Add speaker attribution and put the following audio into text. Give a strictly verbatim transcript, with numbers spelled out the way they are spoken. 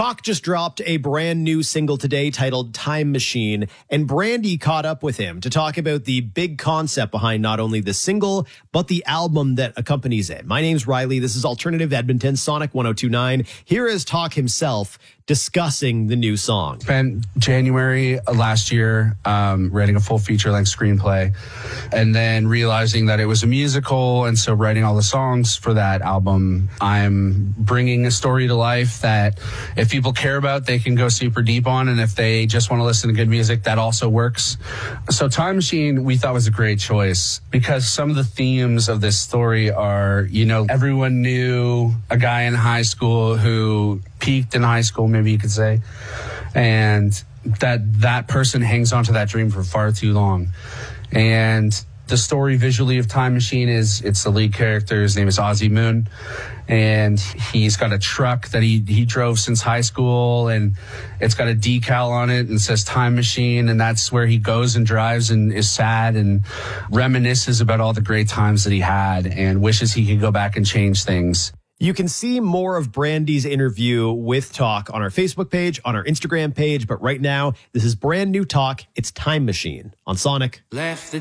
Speaker 1: Talk just dropped a brand new single today titled Time Machine, and Brandy caught up with him to talk about the big concept behind not only the single, but the album that accompanies it. My name's Riley. This is Alternative Edmonton, Sonic one oh two point nine. Here is Talk himself discussing the new song.
Speaker 2: Spent January last year um, writing a full feature-length screenplay, and then realizing that it was a musical, and so writing all the songs for that album. I'm bringing a story to life that if people care about, they can go super deep on, and if they just want to listen to good music, that also works. So Time Machine, we thought was a great choice because some of the themes of this story are, you know, everyone knew a guy in high school who peaked in high school, maybe you could say, and that that person hangs on to that dream for far too long. And the story visually of Time Machine is, it's the lead character. His name is Ozzy Moon, and he's got a truck that he, he drove since high school, and it's got a decal on it and says Time Machine, and that's where he goes and drives and is sad and reminisces about all the great times that he had and wishes he could go back and change things.
Speaker 1: You can see more of Brandy's interview with Talk on our Facebook page, on our Instagram page, but right now, this is brand new Talk. It's Time Machine on Sonic.
Speaker 3: Left the